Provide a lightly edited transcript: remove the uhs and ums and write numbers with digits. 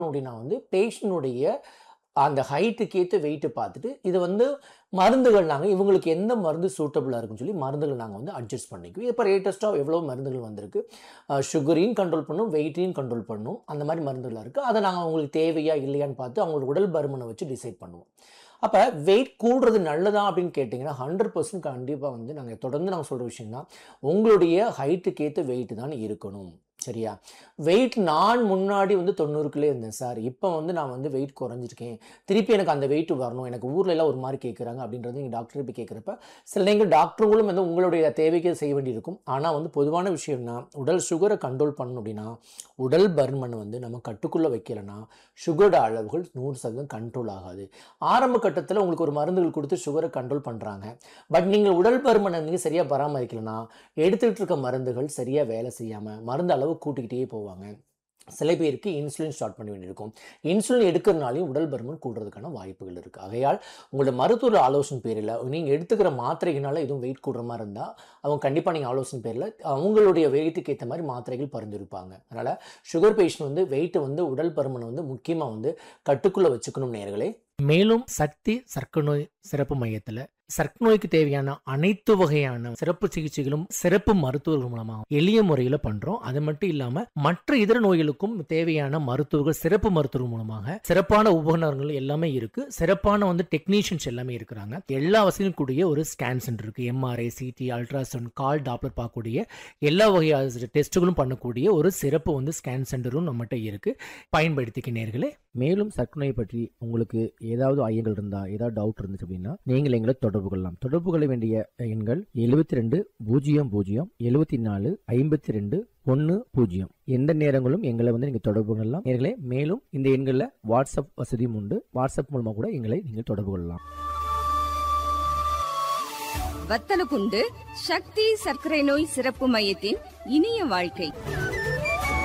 அப்படின்னா வந்து பேஷண்ட்டுடைய அந்த ஹைட்டுக்கு ஏற்ற வெயிட்டை பார்த்துட்டு இது வந்து மருந்துகள் நாங்கள் இவங்களுக்கு எந்த மருந்து சூட்டபுளாக இருக்குன்னு சொல்லி மருந்துகள் நாங்கள் வந்து அட்ஜஸ்ட் பண்ணிக்குவோம். இப்போ லேட்டஸ்ட்டாக எவ்வளோ மருந்துகள் வந்திருக்கு, சுகரையும் கண்ட்ரோல் பண்ணும், வெயிட்டையும் கண்ட்ரோல் பண்ணும், அந்த மாதிரி மருந்துகளாக இருக்குது. அதை நாங்கள் அவங்களுக்கு தேவையா இல்லையான்னு பார்த்து அவங்களோட உடல் பருமனை வச்சு டிசைட் பண்ணுவோம். அப்போ வெயிட் கூடுறது நல்லதா அப்படின்னு கேட்டிங்கன்னா 100% கண்டிப்பாக வந்து நாங்கள் தொடர்ந்து நாங்கள் சொல்கிற விஷயம்னா உங்களுடைய ஹைட்டுக்கு ஏற்ற வெயிட் தான் இருக்கணும். சரியா? வெயிட் நான் முன்னாடி வந்து 90க்குள்ளே இருந்தேன் சார், இப்போ வந்து நான் வந்து வெயிட் குறைஞ்சிருக்கேன், திருப்பி எனக்கு அந்த வெயிட் வரணும், எனக்கு ஊரில் எல்லாம் ஒரு மாதிரி கேட்குறாங்க அப்படின்றது நீங்கள் டாக்டர் போய் கேட்குறப்ப சில நீங்கள் டாக்டர்களும் வந்து உங்களுடைய தேவைக்கு செய்ய வேண்டியிருக்கும். ஆனால் வந்து பொதுவான விஷயம்னா உடல் சுகரை கண்ட்ரோல் பண்ணணும் அப்படின்னா உடல் பருமன் வந்து நம்ம கட்டுக்குள்ளே வைக்கலைன்னா சுகரோட அளவுகள் 100% கண்ட்ரோல் ஆகாது. ஆரம்ப கட்டத்தில் உங்களுக்கு ஒரு மருந்துகள் கொடுத்து சுகரை கண்ட்ரோல் பண்ணுறாங்க. பட் நீங்கள் உடல் பருமனை நீங்கள் சரியாக பராமரிக்கலைன்னா எடுத்துக்கிட்டு இருக்க மருந்துகள் சரியாக வேலை செய்யாமல் மருந்து அளவு கூட்டிக்கிட்டே போவாங்க. சில பேருக்கு இன்சுலின் ஸ்டார்ட் பண்ண வேண்டியிருக்கும். இன்சுலின் எடுக்கிறதுனாலையும் உடல் பருமன் கூடுறதுக்கான வாய்ப்புகள் இருக்குது. ஆகையால் உங்களோட மருத்துவ ஆலோசனை பேரில் நீங்கள் எடுத்துக்கிற மாத்திரைகளால் எதுவும் வெயிட் கூடுற மாதிரி இருந்தால் அவங்க கண்டிப்பாக நீங்கள் ஆலோசனை பேரில் அவங்களுடைய வெயிட்டுக்கு ஏற்ற மாதிரி மாத்திரைகள் பரிந்துரைப்பாங்க. அதனால் சுகர் பேஷண்ட் வந்து வெயிட்டை வந்து உடல் பருமனை வந்து முக்கியமாக வந்து கட்டுக்குள்ளே வச்சுக்கணும் நேயர்களே. மேலும் சக்தி சர்க்கரை நோய் சிறப்பு மையத்தில் சர்க்கரை நோய்க்கு தேவையான அனைத்து வகையான சிறப்பு சிகிச்சைகளும் சிறப்பு மருத்துவர்கள் மூலமாக எளிய முறையில் பண்றோம். அது மட்டும் இல்லாம மற்ற இதர நோய்களுக்கும் தேவையான மருத்துவர்கள் சிறப்பு மருத்துவர்கள் மூலமாக சிறப்பான உபகரணங்கள் எல்லாமே இருக்கு. சிறப்பான வந்து டெக்னீஷியன்ஸ் எல்லாமே இருக்கிறாங்க. எல்லா வசதியும் கூடிய ஒரு ஸ்கேன் சென்டர் இருக்கு. எம்ஆர்ஐ, சிடி, அல்ட்ராசவுண்ட், கால் டாப்லர் பார்க்கக்கூடிய எல்லா வகையான டெஸ்ட்டுகளும் பண்ணக்கூடிய ஒரு சிறப்பு வந்து ஸ்கேன் சென்டரும் நம்மகிட்ட இருக்கு. பயன்படுத்திக்க நேயர்களே. மேலும் சர்க்கரை நோய் பற்றி உங்களுக்கு ஏதாவது ஐயங்கள் இருந்தா, ஏதாவது டவுட் இருந்துச்சு அப்படின்னா நீங்கள் எங்களை தொடர்பு கொள்ளலாம். தொடர்பு கொள்ள வேண்டிய எண்கள் 72 00 74 52 10. எந்த நேரங்களும் எங்களை வந்து நீங்க தொடர்பு கொள்ளலாம் நேயர்களே. மேலும் இந்த எண்களில் வாட்ஸ்அப் வசதியும் உண்டு. வாட்ஸ்அப் மூலமா கூட எங்களை நீங்கள் தொடர்பு கொள்ளலாம். வத்தலக்குண்டு சக்தி சர்க்கரை நோய் சிறப்பு மையத்தின் இனிய வாழ்க்கை.